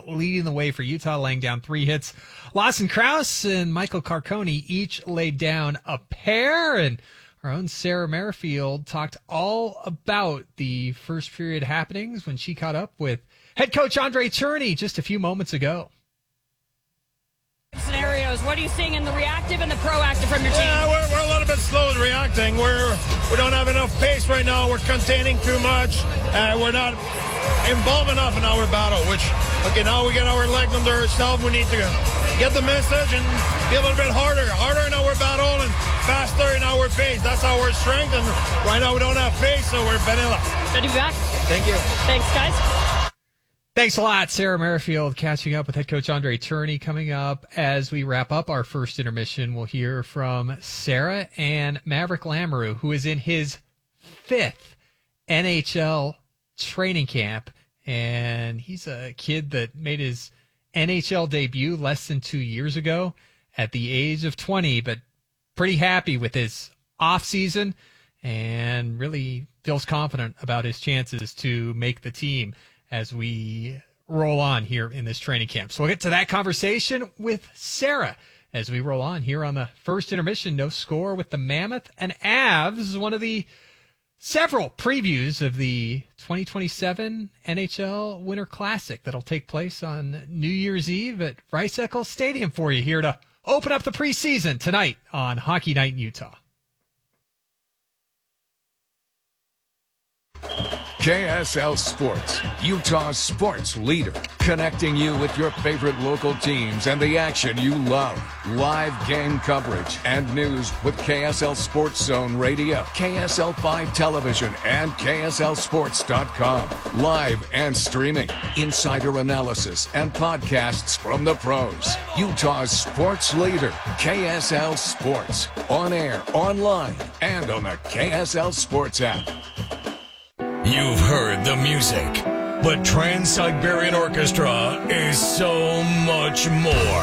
leading the way for Utah, laying down 3 hits. Lawson Krause and Michael Carcone each laid down a pair, and our own Sarah Merrifield talked all about the first period happenings when she caught up with head coach Andre Turney just a few moments ago. Scenarios, what are you seeing in the reactive and the proactive from your team? Yeah, we're a little bit slow in reacting. We don't have enough pace right now. We're containing too much. We're not involved enough in our battle, which, okay, now we get our leg under ourselves. We need to get the message and be a little bit harder in our battle and faster in our pace. That's our strength, and right now we don't have pace, so we're vanilla. Good to be back. Thank you. Thanks, guys. Thanks a lot, Sarah Merrifield, catching up with head coach Andre Turney. Coming up as we wrap up our first intermission, we'll hear from Sarah and Maverick Lamoureux, who is in his 5th NHL training camp. And he's a kid that made his NHL debut less than 2 years ago at the age of 20, but pretty happy with his offseason and really feels confident about his chances to make the team as we roll on here in this training camp. So we'll get to that conversation with Sarah as we roll on here on the first intermission. No score with the Mammoth and Avs, one of the several previews of the 2027 NHL Winter Classic that'll take place on New Year's Eve at Rice-Eccles Stadium for you here to open up the preseason tonight on Hockey Night in Utah. KSL Sports, Utah's sports leader, connecting you with your favorite local teams and the action you love. Live game coverage and news with KSL Sports Zone Radio, KSL 5 Television, and KSLSports.com. Live and streaming, insider analysis, and podcasts from the pros. Utah's sports leader, KSL Sports. On air, online, and on the KSL Sports app. You've heard the music, but Trans-Siberian Orchestra is so much more.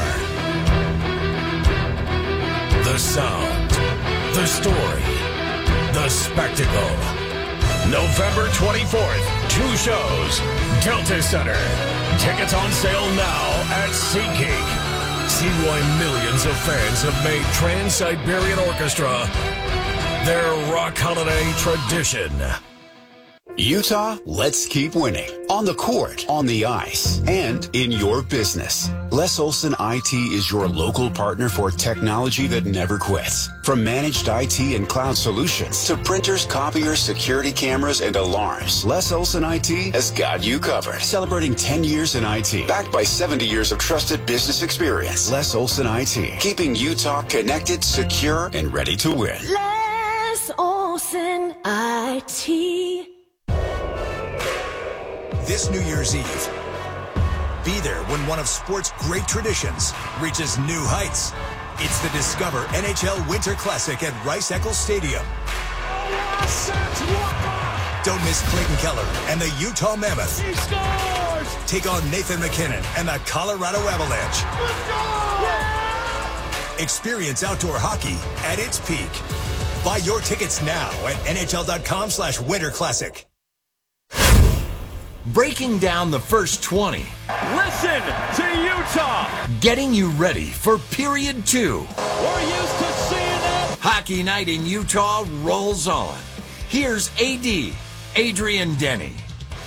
The sound, the story, the spectacle. November 24th, 2 shows, Delta Center. Tickets on sale now at SeatGeek. See why millions of fans have made Trans-Siberian Orchestra their rock holiday tradition. Utah, let's keep winning. On the court, on the ice, and in your business. Les Olson IT is your local partner for technology that never quits. From managed IT and cloud solutions to printers, copiers, security cameras, and alarms, Les Olson IT has got you covered. Celebrating 10 years in IT, backed by 70 years of trusted business experience. Les Olson IT, keeping Utah connected, secure, and ready to win. Les Olson IT. This New Year's Eve, be there when one of sport's great traditions reaches new heights. It's the Discover NHL Winter Classic at Rice-Eccles Stadium. Don't miss Clayton Keller and the Utah Mammoth. He scores! Take on Nathan MacKinnon and the Colorado Avalanche. Experience outdoor hockey at its peak. Buy your tickets now at NHL.com/Winter Classic. Breaking down the first 20. Listen to Utah. Getting you ready for period 2. We're used to seeing it. Hockey Night in Utah rolls on. Here's AD, Adrian Denny.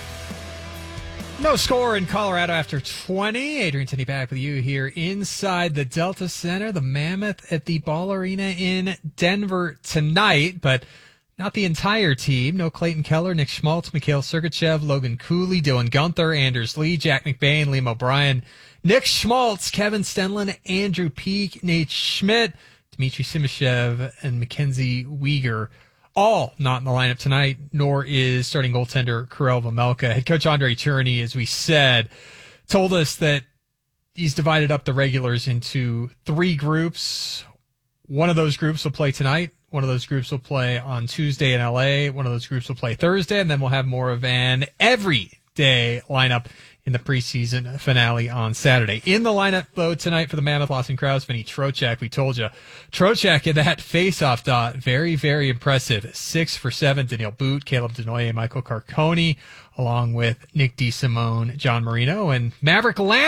No score in Colorado after 20. Adrian Denny back with you here inside the Delta Center. The Mammoth at the Ball Arena in Denver tonight, but not the entire team. No Clayton Keller, Nick Schmaltz, Mikhail Sergachev, Logan Cooley, Dylan Gunther, Anders Lee, Jack McBain, Liam O'Brien, Nick Schmaltz, Kevin Stenlin, Andrew Peak, Nate Schmidt, Dmitry Simashev, and Mackenzie Weegar. All not in the lineup tonight, nor is starting goaltender Karel Vejmelka. Head coach Andre Turney, as we said, told us that he's divided up the regulars into 3 groups. One of those groups will play tonight. One of those groups will play on Tuesday in LA. One of those groups will play Thursday, and then we'll have more of an everyday lineup in the preseason finale on Saturday. In the lineup, though, tonight for the Mammoth, Lawson Krause, Vinny Trocheck. We told you. Trocheck in that face-off dot, very, very impressive. 6 for 7. Daniel Boot, Caleb Denoye, Michael Carcone, along with Nick DeSimone, John Marino, and Maverick Lamb.